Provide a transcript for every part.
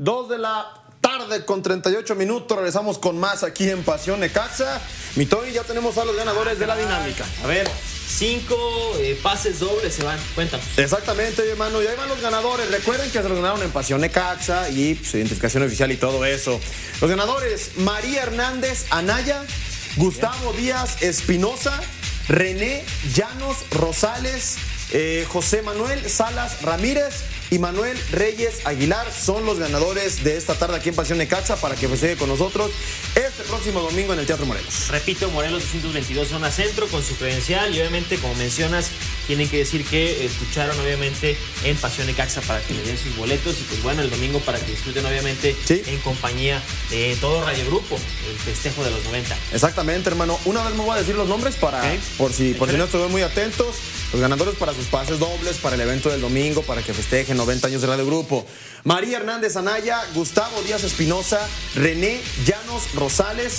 2 de la tarde con 38 minutos. Regresamos con más aquí en Pasión Necaxa. Mi Toy, ya tenemos a los ganadores de la dinámica. A ver, 5 pases dobles se van. Cuéntanos. Exactamente, hermano. Y ahí van los ganadores. Recuerden que se los ganaron en Pasión Necaxa y su identificación oficial y todo eso. Los ganadores: María Hernández Anaya, Gustavo Díaz Espinosa, René Llanos Rosales, José Manuel Salas Ramírez y Manuel Reyes Aguilar son los ganadores de esta tarde aquí en Pasión Necaxa, para que festeje con nosotros este próximo domingo en el Teatro Morelos. Repito, Morelos 222 zona centro con su credencial, y obviamente, como mencionas, tienen que decir que escucharon obviamente en Pasión Necaxa para que le den sus boletos, y pues bueno, el domingo para que disfruten obviamente en compañía de todo Radio Grupo, el festejo de los 90. Exactamente, hermano. Una vez me voy a decir los nombres para por si no estuvieron muy atentos. Los ganadores para sus pases dobles para el evento del domingo, para que festejen 90 años de Radio Grupo: María Hernández Anaya, Gustavo Díaz Espinosa, René Llanos Rosales,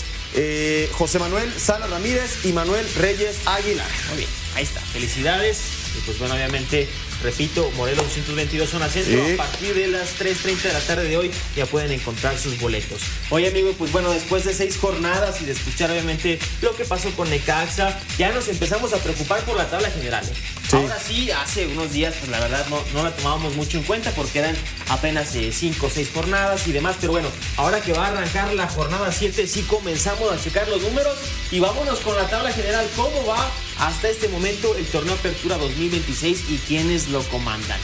José Manuel Salas Ramírez y Manuel Reyes Aguilar. Muy bien, ahí está. Felicidades. Y pues bueno, obviamente, repito, Morelos 222 zona centro, a partir de las 3:30 de la tarde de hoy ya pueden encontrar sus boletos. Oye, amigo, pues bueno, después de 6 jornadas y de escuchar obviamente lo que pasó con Necaxa, ya nos empezamos a preocupar por la tabla general. Ahora sí, hace unos días pues la verdad no la tomábamos mucho en cuenta porque eran apenas 5 o 6 jornadas y demás, pero bueno, ahora que va a arrancar la jornada 7 sí comenzamos a checar los números y vámonos con la tabla general. ¿Cómo va hasta este momento el torneo Apertura 2026 y quiénes lo comandan?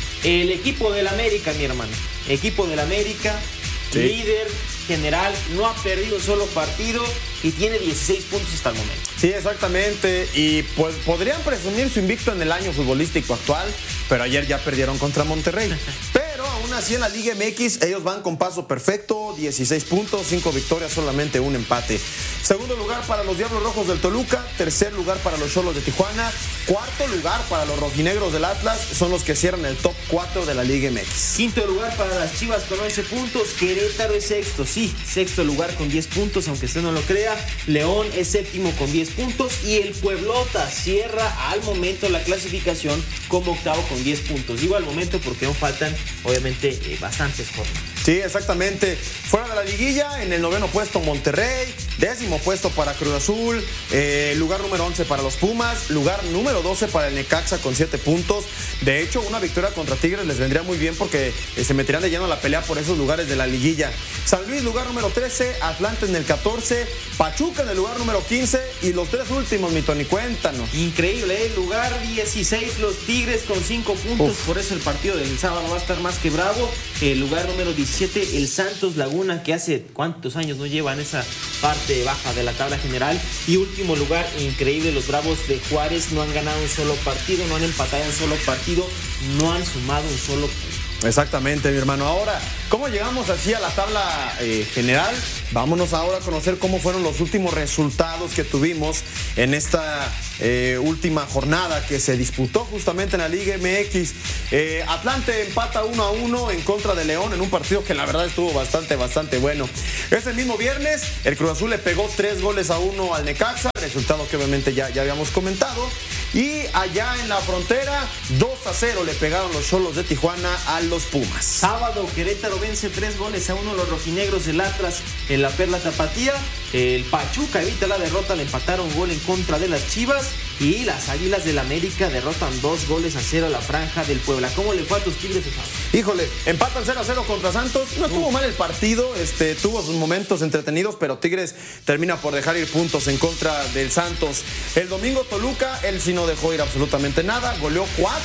El equipo del América, mi hermano. Equipo del América, líder general, no ha perdido un solo partido y tiene 16 puntos hasta el momento. Sí, exactamente. Y pues podrían presumir su invicto en el año futbolístico actual, pero ayer ya perdieron contra Monterrey. Pero aún así en la Liga MX ellos van con paso perfecto, 16 puntos, 5 victorias, solamente un empate. Segundo lugar para los Diablos Rojos del Toluca, tercer lugar para los Xolos de Tijuana, cuarto lugar para los Rojinegros del Atlas, son los que cierran el top 4 de la Liga MX. Quinto lugar para las Chivas con 11 puntos, Querétaro es sexto, sexto lugar con 10 puntos, aunque usted no lo crea. León es séptimo con 10 puntos y el Pueblota cierra al momento la clasificación como octavo con 10 puntos. Digo al momento porque aún faltan obviamente bastantes jornadas. Sí, exactamente. Fuera de la liguilla, en el 9º puesto Monterrey, 10º puesto para Cruz Azul, lugar número 11 para los Pumas, lugar número 12 para el Necaxa con 7 puntos. De hecho, una victoria contra Tigres les vendría muy bien porque se meterían de lleno a la pelea por esos lugares de la liguilla. San Luis, lugar número 13, Atlante en el 14, Pachuca en el lugar número 15 y los 3 últimos, mi Tony, cuéntanos. Increíble, lugar 16, los Tigres con 5 puntos. Por eso el partido del sábado va a estar más que bravo. Lugar número 17, el Santos Laguna, que hace cuántos años no lleva en esa parte baja de la tabla general. Y último lugar, increíble, los Bravos de Juárez no han ganado un solo partido, no han empatado un solo partido, no han sumado un solo punto. Exactamente, mi hermano. Ahora, ¿cómo llegamos así a la tabla general? Vámonos ahora a conocer cómo fueron los últimos resultados que tuvimos en esta última jornada que se disputó justamente en la Liga MX. Atlante empata 1-1 en contra de León en un partido que la verdad estuvo bastante bueno. Ese mismo viernes, el Cruz Azul le pegó 3-1 al Necaxa, resultado que obviamente ya habíamos comentado. Y allá en la frontera, 2-0 le pegaron los Xolos de Tijuana a los Pumas. Sábado, Querétaro vence 3-1 los rojinegros del Atlas en la Perla Tapatía. El Pachuca evita la derrota, le empataron gol en contra de las Chivas. Y las Águilas del América derrotan 2-0 a la Franja del Puebla. ¿Cómo le fue a tus Tigres? Híjole, empatan 0-0 contra Santos. No estuvo mal el partido, tuvo sus momentos entretenidos, pero Tigres termina por dejar ir puntos en contra del Santos. El domingo Toluca, él sí no dejó ir absolutamente nada. Goleó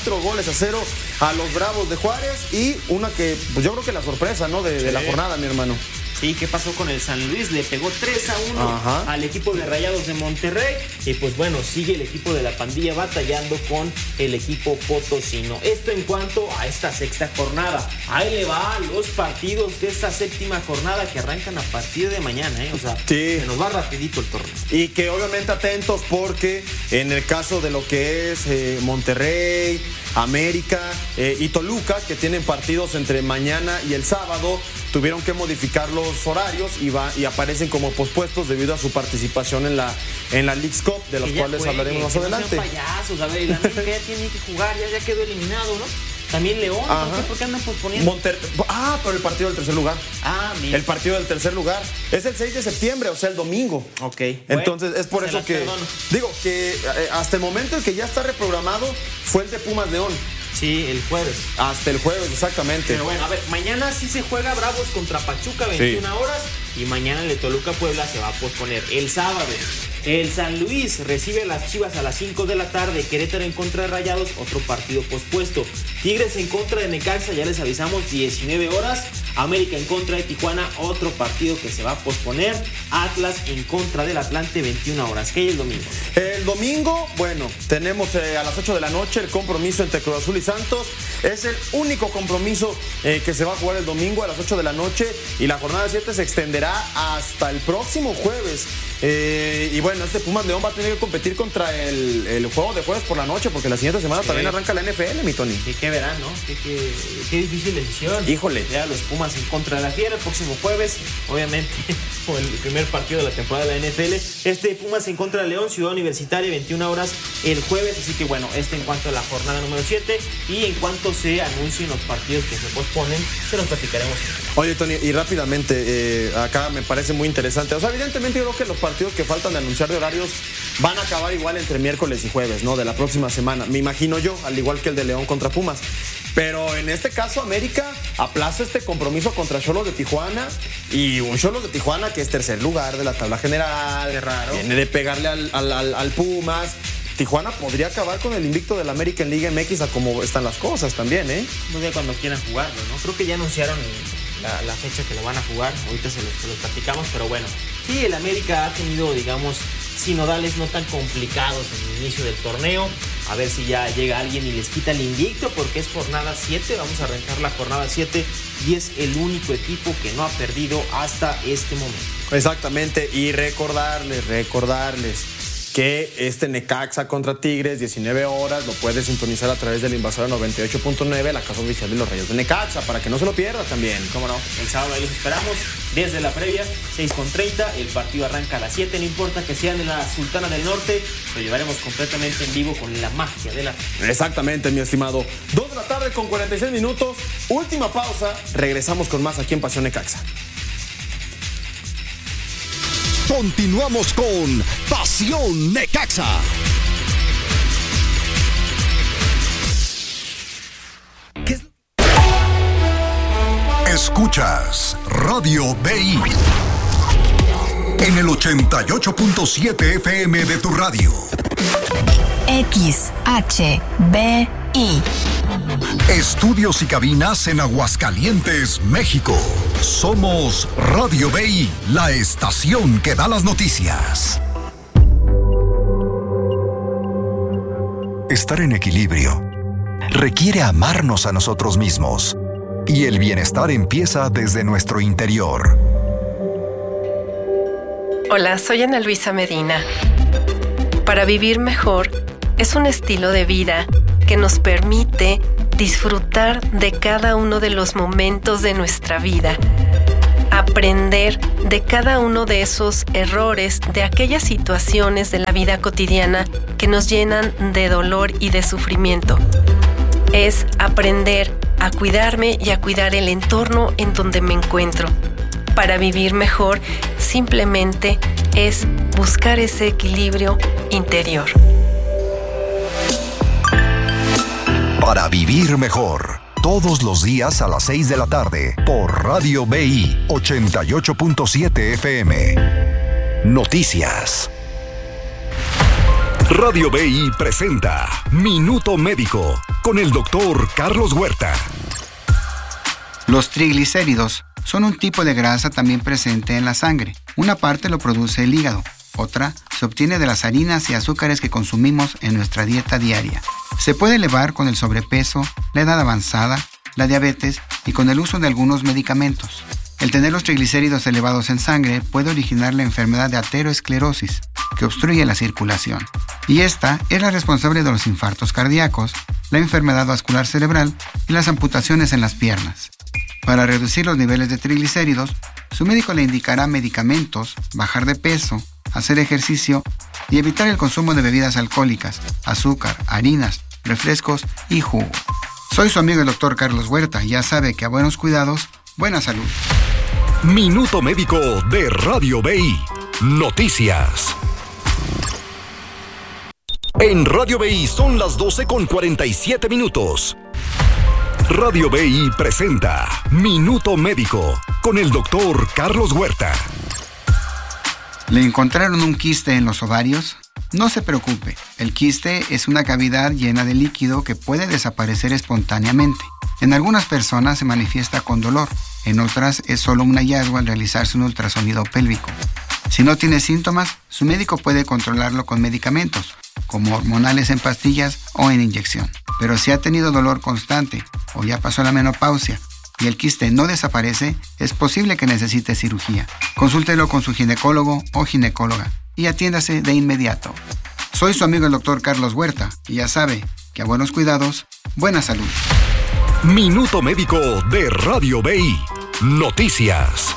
4-0 a los Bravos de Juárez. Y una que, pues yo creo que la sorpresa, ¿no? De la jornada, mi hermano. Sí, ¿qué pasó con el San Luis? Le pegó 3-1 al equipo de Rayados de Monterrey. Y pues bueno, sigue el equipo de la pandilla batallando con el equipo potosino. Esto en cuanto a esta sexta jornada. Ahí le va los partidos de esta séptima jornada que arrancan a partir de mañana, O sea, se nos va rapidito el torneo. Y que obviamente atentos porque en el caso de lo que es Monterrey, América y Toluca, que tienen partidos entre mañana y el sábado, tuvieron que modificar los horarios y aparecen como pospuestos debido a su participación en la Leagues Cup, de los cuales hablaremos más adelante. No sean payasos, a ver, el América ya tiene que jugar, ya quedó eliminado, ¿no? También León, ¿por qué andan posponiendo? Pero el partido del tercer lugar. Mira. El partido del tercer lugar es el 6 de septiembre, o sea, el domingo. Ok. Entonces, es por eso que digo que hasta el momento el que ya está reprogramado fue el de Pumas León. Sí, el jueves. Hasta el jueves, exactamente. Pero bueno, a ver, mañana sí se juega Bravos contra Pachuca, 21 horas. Y mañana el de Toluca Puebla se va a posponer. El sábado, el San Luis recibe a las Chivas a las 5 de la tarde. Querétaro en contra de Rayados, otro partido pospuesto. Tigres en contra de Necaxa, ya les avisamos, 19 horas. América en contra de Tijuana, otro partido que se va a posponer. Atlas en contra del Atlante, 21 horas. ¿Qué hay el domingo? El domingo, bueno, tenemos a las 8 de la noche el compromiso entre Cruz Azul y Santos. Es el único compromiso que se va a jugar el domingo a las 8 de la noche. Y la jornada 7 se extenderá hasta el próximo jueves. Y bueno, Pumas León va a tener que competir contra el juego de jueves por la noche, porque la siguiente semana también arranca la NFL, mi Tony. ¿Qué verán, no? Qué difícil decisión. Híjole. Ya los Pumas en contra de la Fiera el próximo jueves, obviamente, por el primer partido de la temporada de la NFL. Pumas en contra de León, Ciudad Universitaria, 21 horas el jueves. Así que bueno, en cuanto a la jornada número 7, y en cuanto se anuncien los partidos que se posponen, se los platicaremos. Oye, Tony, y rápidamente, acá me parece muy interesante. O sea, evidentemente yo creo que los partidos que faltan de anunciar de horarios van a acabar igual entre miércoles y jueves, ¿no? De la próxima semana. Me imagino yo, al igual que el de León contra Pumas. Pero en este caso, América aplaza este compromiso contra Xolos de Tijuana. Y un Xolos de Tijuana que es tercer lugar de la tabla general. Qué raro. Viene de pegarle al Pumas. Tijuana podría acabar con el invicto del América en Liga MX a como están las cosas también, ¿eh? No sé cuando quieran jugarlo, ¿no? Creo que ya anunciaron la fecha que lo van a jugar. Ahorita se los platicamos, pero bueno. Sí, el América ha tenido, digamos, sinodales no tan complicados en el inicio del torneo. A ver si ya llega alguien y les quita el invicto, porque es jornada 7. Vamos a arrancar la jornada 7 y es el único equipo que no ha perdido hasta este momento. Exactamente, y recordarles que Necaxa contra Tigres, 19 horas, lo puedes sintonizar a través del Invasora 98.9, la casa oficial de los Rayos de Necaxa, para que no se lo pierda también. Cómo no, el sábado ahí los esperamos, desde la previa, 6:30, el partido arranca a las 7, no importa que sean en la Sultana del Norte, lo llevaremos completamente en vivo con la magia de la... Exactamente, mi estimado. 2 de la tarde con 46 minutos, última pausa, regresamos con más aquí en Pasión Necaxa. Continuamos con Pasión Necaxa. Escuchas Radio BI en el 88.7 FM de tu radio. XHBI. Estudios y cabinas en Aguascalientes, México. Somos Radio BI, la estación que da las noticias. Estar en equilibrio requiere amarnos a nosotros mismos. Y el bienestar empieza desde nuestro interior. Hola, soy Ana Luisa Medina. Para vivir mejor es un estilo de vida que nos permite disfrutar de cada uno de los momentos de nuestra vida, aprender de cada uno de esos errores, de aquellas situaciones de la vida cotidiana que nos llenan de dolor y de sufrimiento. Es aprender a cuidarme y a cuidar el entorno en donde me encuentro. Para vivir mejor, simplemente es buscar ese equilibrio interior. Para vivir mejor, todos los días a las 6 de la tarde, por Radio BI 88.7 FM. Noticias. Radio BI presenta Minuto Médico con el doctor Carlos Huerta. Los triglicéridos son un tipo de grasa también presente en la sangre. Una parte lo produce el hígado, otra se obtiene de las harinas y azúcares que consumimos en nuestra dieta diaria. Se puede elevar con el sobrepeso, la edad avanzada, la diabetes y con el uso de algunos medicamentos. El tener los triglicéridos elevados en sangre puede originar la enfermedad de aterosclerosis, que obstruye la circulación. Y esta es la responsable de los infartos cardíacos, la enfermedad vascular cerebral y las amputaciones en las piernas. Para reducir los niveles de triglicéridos, su médico le indicará medicamentos, bajar de peso, hacer ejercicio y evitar el consumo de bebidas alcohólicas, azúcar, harinas, refrescos y jugo. Soy su amigo el doctor Carlos Huerta. Ya sabe que a buenos cuidados, buena salud. Minuto Médico de Radio BI. Noticias. En Radio BI son las 12:47. Radio BI presenta Minuto Médico con el doctor Carlos Huerta. ¿Le encontraron un quiste en los ovarios? No se preocupe, el quiste es una cavidad llena de líquido que puede desaparecer espontáneamente. En algunas personas se manifiesta con dolor, en otras es solo un hallazgo al realizarse un ultrasonido pélvico. Si no tiene síntomas, su médico puede controlarlo con medicamentos, como hormonales en pastillas o en inyección. Pero si ha tenido dolor constante o ya pasó la menopausia y el quiste no desaparece, es posible que necesite cirugía. Consúltelo con su ginecólogo o ginecóloga y atiéndase de inmediato. Soy su amigo el doctor Carlos Huerta y ya sabe que a buenos cuidados, buena salud. Minuto Médico de Radio BI. Noticias.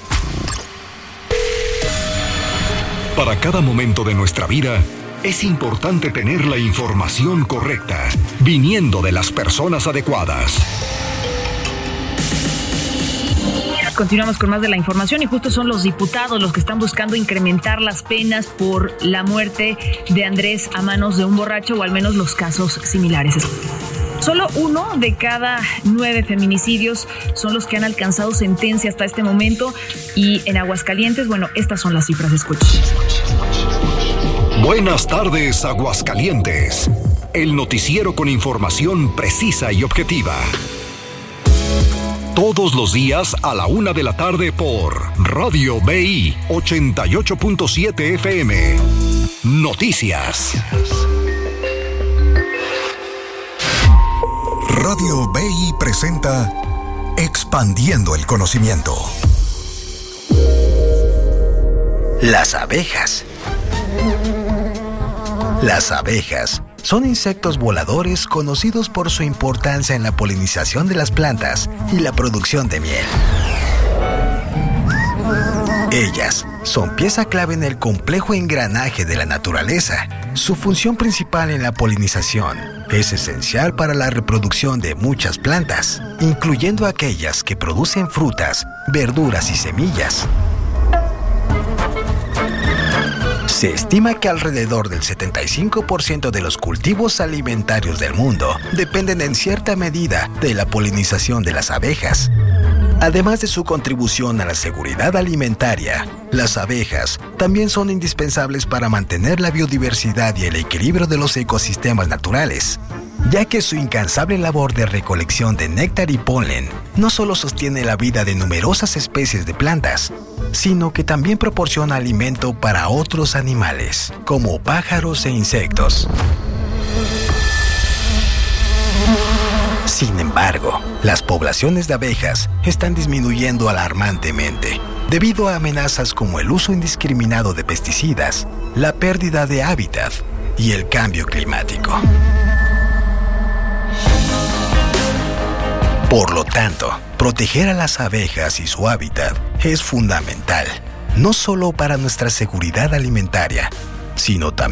Para cada momento de nuestra vida, es importante tener la información correcta, viniendo de las personas adecuadas. Continuamos con más de la información y justo son los diputados los que están buscando incrementar las penas por la muerte de Andrés a manos de un borracho, o al menos los casos similares. Solo 1 de cada 9 feminicidios son los que han alcanzado sentencia hasta este momento, y en Aguascalientes, bueno, estas son las cifras. Escuchen. Buenas tardes, Aguascalientes. El noticiero con información precisa y objetiva. Todos los días a la 1 de la tarde por Radio BI 88.7 FM. Noticias. Radio BI presenta Expandiendo el Conocimiento. Las abejas. Las abejas son insectos voladores conocidos por su importancia en la polinización de las plantas y la producción de miel. Ellas son pieza clave en el complejo engranaje de la naturaleza. Su función principal en la polinización es esencial para la reproducción de muchas plantas, incluyendo aquellas que producen frutas, verduras y semillas. Se estima que alrededor del 75% de los cultivos alimentarios del mundo dependen en cierta medida de la polinización de las abejas. Además de su contribución a la seguridad alimentaria, las abejas también son indispensables para mantener la biodiversidad y el equilibrio de los ecosistemas naturales, ya que su incansable labor de recolección de néctar y polen no solo sostiene la vida de numerosas especies de plantas, sino que también proporciona alimento para otros animales, como pájaros e insectos. Sin embargo, las poblaciones de abejas están disminuyendo alarmantemente debido a amenazas como el uso indiscriminado de pesticidas, la pérdida de hábitat y el cambio climático. Por lo tanto, proteger a las abejas y su hábitat es fundamental, no solo para nuestra seguridad alimentaria, sino también